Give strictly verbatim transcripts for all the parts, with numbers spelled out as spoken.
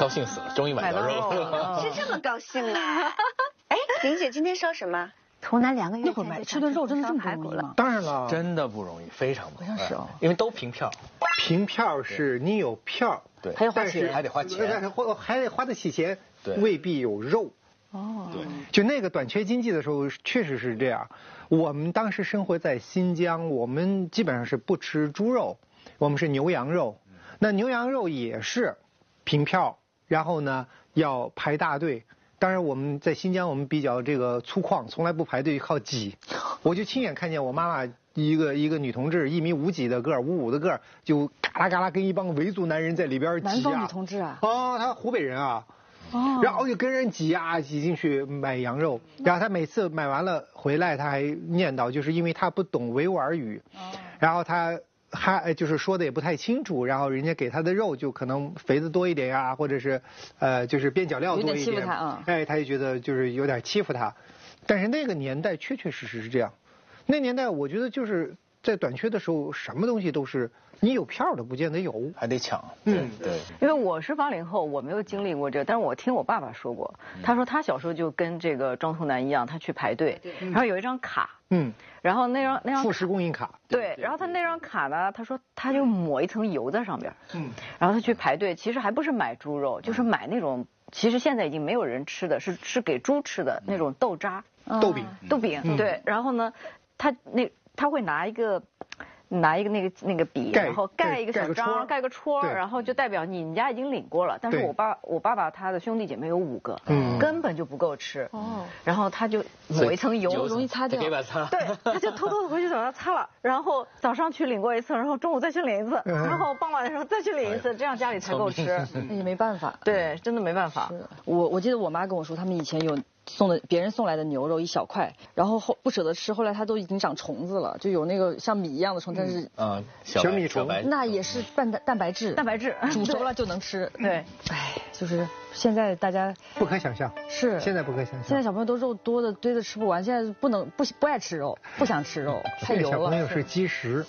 高兴死了，终于买到肉了， 是这么高兴啊！哎，玲姐今天烧什么？ 图南两个月那会儿买吃顿肉真的这么不容易吗？ 当然了， 真的不容易，非常不容易。 好像是哦， 因为都凭票， 凭票是你有票， 对， 还要花钱， 还得花钱， 还还得花得起钱， 对， 未必有肉。 哦， 对， 就那个短缺经济的时候，确实是这样。我们当时生活在新疆，我们基本上是不吃猪肉，我们是牛羊肉。那牛羊肉也是凭票，然后呢要排大队。当然我们在新疆，我们比较这个粗犷，从来不排队，靠挤。我就亲眼看见我妈妈一个一个女同志，一米五几的个儿，五五的个儿，就嘎啦嘎啦跟一帮维族男人在里边挤啊。 南方女同志啊？ 哦，她湖北人啊。 哦， 然后就跟人挤啊挤进去买羊肉，然后他每次买完了回来，他还念叨，就是因为他不懂维吾尔语，然后他还就是说的也不太清楚，然后人家给他的肉就可能肥的多一点呀，或者是呃就是边角料多一点， 有点欺负他啊， 哎，他就觉得就是有点欺负他，但是那个年代确确实实是这样，那年代我觉得就是在短缺的时候，什么东西都是。你有票的不见得有， 还得抢。 嗯， 对。 因为我是八零后，我没有经历过这，但是我听我爸爸说过，他说他小时候就跟这个庄图南一样，他去排队，然后有一张卡， 嗯， 然后那张那张副食供应卡， 对，然后他那张卡呢，他说他就抹一层油在上边， 嗯， 然后他去排队，其实还不是买猪肉，就是买那种其实现在已经没有人吃的，是是给猪吃的那种豆渣、 豆饼、 豆饼，对，然后呢，他那他会拿一个。拿一个那个那个笔，然后盖一个小章，盖个戳，然后就代表你们家已经领过了。但是我爸我爸爸他的兄弟姐妹有五个，根本就不够吃。哦，然后他就抹一层油， 容易擦掉。 给把擦。 对，他就偷偷的回去早上擦了，然后早上去领过一次，然后中午再去领一次，然后傍晚的时候再去领一次，这样家里才够吃。 也没办法， 对，真的没办法。 我我记得我妈跟我说，他们以前有。送的别人送来的牛肉一小块，然后后不舍得吃，后来它都已经长虫子了，就有那个像米一样的虫，但是啊小米虫， 那也是蛋蛋白质， 蛋白质煮熟了就能吃。 对， 哎，就是现在大家不可想象， 是现在不可想象。 现在小朋友都肉多的堆的吃不完，现在不能不不爱吃肉，不想吃肉，太油了。 小朋友是积食。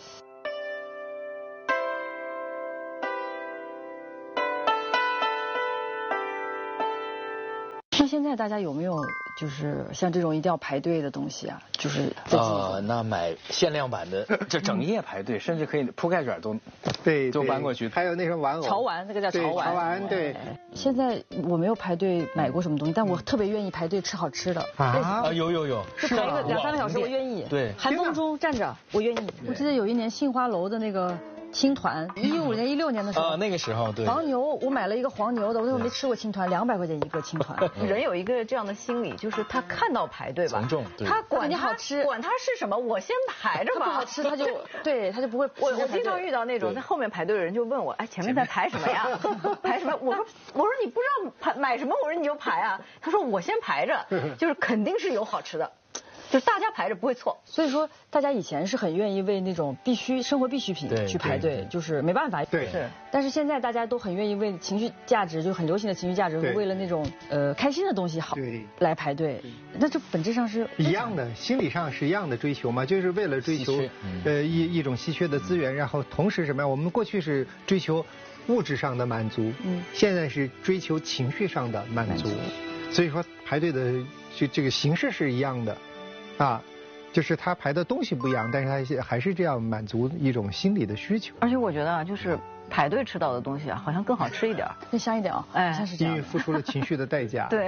那现在大家有没有就是像这种一定要排队的东西啊？就是呃，那买限量版的，这整夜排队，甚至可以铺盖卷都对都搬过去。 还有那种玩偶， 潮玩，那个叫潮玩。 潮玩对。 现在我没有排队买过什么东西，但我特别愿意排队吃好吃的。 啊，有有有， 就排一个两三个小时，我愿意。 对。 寒风中站着，我愿意。我记得有一年杏花楼的那个。青团，一五年、一六年的时候， 啊，那个时候对。 黄牛，我买了一个黄牛的，我那时候没吃过青团，两百块钱一个青团。 人有一个这样的心理，就是他看到排队吧， 从众， 他管你好吃， 管他是什么，我先排着吧。 不好吃他就对他就不会。 我我经常遇到那种在后面排队的人就问我，哎，前面在排什么呀？排什么？我说我说你不知道排买什么，我说你就排啊。他说我先排着，就是肯定是有好吃的。就是大家排着不会错， 所以说大家以前是很愿意为那种必须生活必需品去排队，就是没办法。 对， 是。 但是现在大家都很愿意为情绪价值，就很流行的情绪价值，为了那种呃开心的东西好来排队。那这本质上是一样的，心理上是一样的追求嘛，就是为了追求呃一一种稀缺的资源，然后同时什么呀？我们过去是追求物质上的满足，嗯，现在是追求情绪上的满足，所以说排队的这这个形式是一样的。啊，就是他排的东西不一样，但是他还是这样满足一种心理的需求。 而且我觉得啊，就是排队吃到的东西啊，好像更好吃一点， 更香一点啊， 哎， 像是这样。 因为付出了情绪的代价。 对。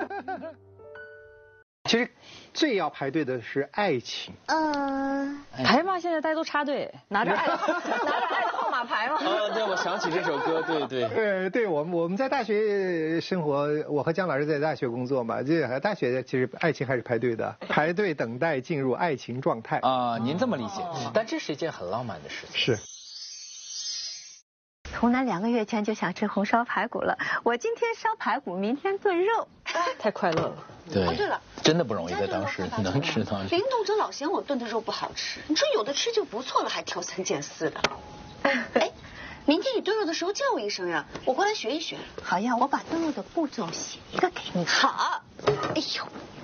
其实最要排队的是爱情。 嗯、呃，排嘛，现在大家都插队， 拿着爱拿着爱的号码牌嘛。 啊，对，我想起这首歌，对对。 呃，对我们我们在大学生活，我和姜老师在大学工作嘛，这大学其实爱情还是排队的，排队等待进入爱情状态。 啊，您这么理解，但这是一件很浪漫的事情。 是。 图南两个月前就想吃红烧排骨了，我今天烧排骨，明天炖肉， 太快乐了。 对， 哦对了， 真的不容易在当时能吃到。 林董哲老嫌我炖的肉不好吃，你说有的吃就不错了，还挑三拣四的。哎，明天你炖肉的时候叫我一声呀，我过来学一学。 好呀，我把炖肉的步骤写一个给你。 好。哎呦。